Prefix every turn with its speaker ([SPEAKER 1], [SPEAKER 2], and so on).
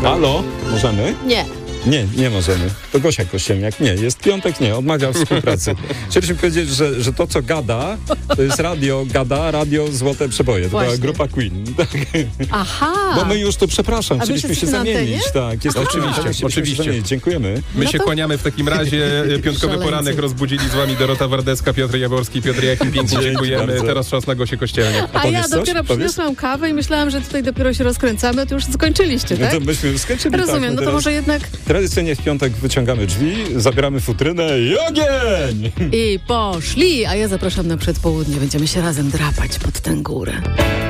[SPEAKER 1] Halo? Możemy?
[SPEAKER 2] Nie.
[SPEAKER 1] Nie możemy. To Gosia Kościelniak. Nie, jest piątek, nie, odmawia współpracy. Chcieliśmy powiedzieć, że to, co gada, to jest radio Złote Przeboje. To była
[SPEAKER 2] Właśnie.
[SPEAKER 1] grupa Queen. Tak.
[SPEAKER 2] Aha.
[SPEAKER 1] Bo my już tu, przepraszam,
[SPEAKER 2] A wy
[SPEAKER 1] chcieliśmy się
[SPEAKER 2] jesteście na
[SPEAKER 1] zamienić.
[SPEAKER 2] antenie?
[SPEAKER 1] Tak, jest
[SPEAKER 3] Oczywiście.
[SPEAKER 1] Dziękujemy.
[SPEAKER 3] My
[SPEAKER 2] No
[SPEAKER 3] się
[SPEAKER 2] to-
[SPEAKER 3] kłaniamy w takim razie. Piątkowy
[SPEAKER 2] Szaleńcy.
[SPEAKER 3] poranek rozbudzili z wami Dorota Wardeska, Piotr Jaworski, Piotr Jakim. Pięknie
[SPEAKER 1] Dzięki
[SPEAKER 3] dziękujemy.
[SPEAKER 1] bardzo.
[SPEAKER 3] Teraz czas na Gosię Kościelniak.
[SPEAKER 2] A ja
[SPEAKER 1] powiesz coś?
[SPEAKER 2] dopiero
[SPEAKER 1] Powiesz?
[SPEAKER 2] przyniosłam kawę i myślałam, że tutaj dopiero się rozkręcamy, to już skończyliście,
[SPEAKER 1] No
[SPEAKER 2] tak?
[SPEAKER 1] to myśmy skończyli.
[SPEAKER 2] Rozumiem,
[SPEAKER 1] tak,
[SPEAKER 2] no to
[SPEAKER 1] teraz
[SPEAKER 2] może jednak
[SPEAKER 1] tradycyjnie w piątek wyciągamy drzwi, zabieramy futrynę i ogień!
[SPEAKER 2] i poszli, a ja zapraszam na przedpołudnie, będziemy się razem drapać pod tę górę.